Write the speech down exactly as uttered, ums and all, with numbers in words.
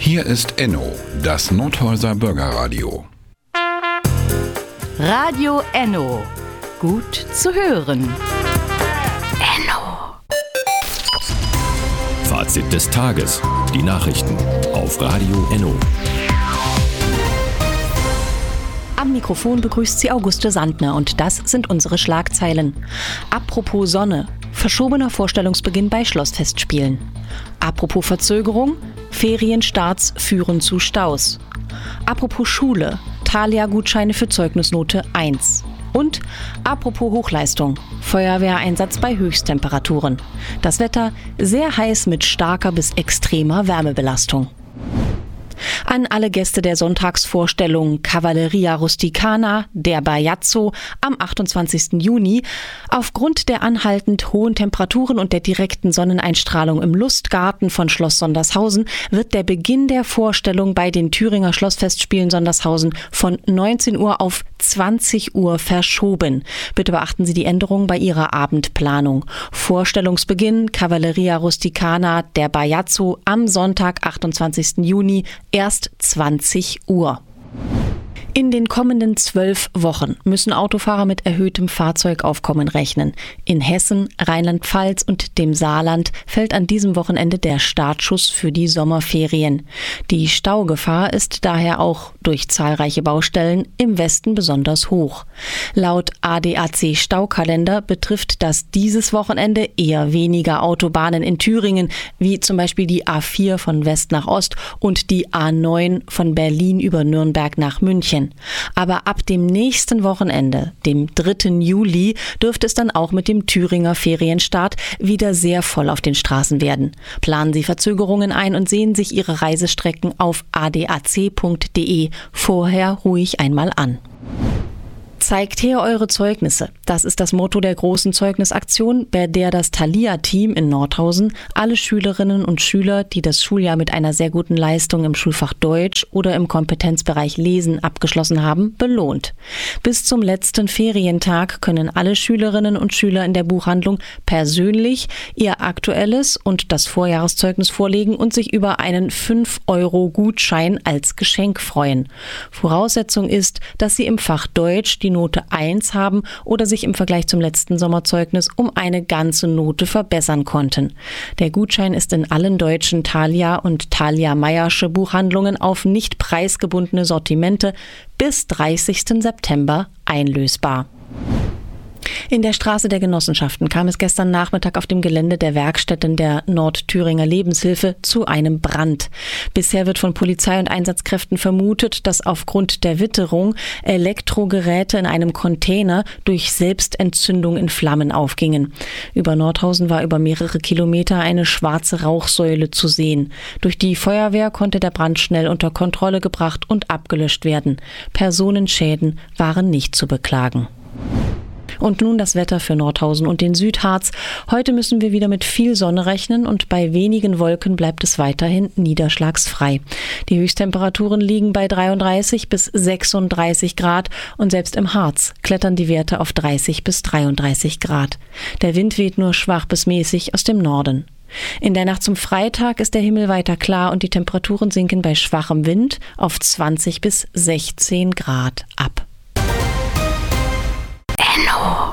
Hier ist Enno, das Nordhäuser Bürgerradio. Radio Enno. Gut zu hören. Enno. Fazit des Tages. Die Nachrichten auf Radio Enno. Am Mikrofon begrüßt sie Auguste Sandner und das sind unsere Schlagzeilen. Apropos Sonne. Verschobener Vorstellungsbeginn bei Schlossfestspielen. Apropos Verzögerung. Ferienstarts führen zu Staus. Apropos Schule. Thalia-Gutscheine für Zeugnisnote eins. Und apropos Hochleistung, Feuerwehreinsatz bei Höchsttemperaturen. Das Wetter sehr heiß mit starker bis extremer Wärmebelastung. An alle Gäste der Sonntagsvorstellung Cavalleria Rusticana, der Bajazzo, am achtundzwanzigsten Juni. Aufgrund der anhaltend hohen Temperaturen und der direkten Sonneneinstrahlung im Lustgarten von Schloss Sondershausen wird der Beginn der Vorstellung bei den Thüringer Schlossfestspielen Sondershausen von neunzehn Uhr auf zwanzig Uhr verschoben. Bitte beachten Sie die Änderungen bei Ihrer Abendplanung. Vorstellungsbeginn Cavalleria Rusticana, der Bajazzo am Sonntag, achtundzwanzigsten Juni, erst zwanzig Uhr. In den kommenden zwölf Wochen müssen Autofahrer mit erhöhtem Fahrzeugaufkommen rechnen. In Hessen, Rheinland-Pfalz und dem Saarland fällt an diesem Wochenende der Startschuss für die Sommerferien. Die Staugefahr ist daher auch durch zahlreiche Baustellen im Westen besonders hoch. Laut A D A C-Staukalender betrifft das dieses Wochenende eher weniger Autobahnen in Thüringen, wie zum Beispiel die A vier von West nach Ost und die A neun von Berlin über Nürnberg nach München. Aber ab dem nächsten Wochenende, dem dritten Juli, dürfte es dann auch mit dem Thüringer Ferienstart wieder sehr voll auf den Straßen werden. Planen Sie Verzögerungen ein und sehen sich Ihre Reisestrecken auf a d a c punkt d e vorher ruhig einmal an. Zeigt her eure Zeugnisse. Das ist das Motto der großen Zeugnisaktion, bei der das Thalia-Team in Nordhausen alle Schülerinnen und Schüler, die das Schuljahr mit einer sehr guten Leistung im Schulfach Deutsch oder im Kompetenzbereich Lesen abgeschlossen haben, belohnt. Bis zum letzten Ferientag können alle Schülerinnen und Schüler in der Buchhandlung persönlich ihr aktuelles und das Vorjahreszeugnis vorlegen und sich über einen fünf Euro Gutschein als Geschenk freuen. Voraussetzung ist, dass sie im Fach Deutsch die Note eins haben oder sich im Vergleich zum letzten Sommerzeugnis um eine ganze Note verbessern konnten. Der Gutschein ist in allen deutschen Thalia- und Thalia-Meyersche Buchhandlungen auf nicht preisgebundene Sortimente bis dreißigsten September einlösbar. In der Straße der Genossenschaften kam es gestern Nachmittag auf dem Gelände der Werkstätten der Nordthüringer Lebenshilfe zu einem Brand. Bisher wird von Polizei und Einsatzkräften vermutet, dass aufgrund der Witterung Elektrogeräte in einem Container durch Selbstentzündung in Flammen aufgingen. Über Nordhausen war über mehrere Kilometer eine schwarze Rauchsäule zu sehen. Durch die Feuerwehr konnte der Brand schnell unter Kontrolle gebracht und abgelöscht werden. Personenschäden waren nicht zu beklagen. Und nun das Wetter für Nordhausen und den Südharz. Heute müssen wir wieder mit viel Sonne rechnen und bei wenigen Wolken bleibt es weiterhin niederschlagsfrei. Die Höchsttemperaturen liegen bei dreiunddreißig bis sechsunddreißig Grad und selbst im Harz klettern die Werte auf dreißig bis dreiunddreißig Grad. Der Wind weht nur schwach bis mäßig aus dem Norden. In der Nacht zum Freitag ist der Himmel weiter klar und die Temperaturen sinken bei schwachem Wind auf zwanzig bis sechzehn Grad ab.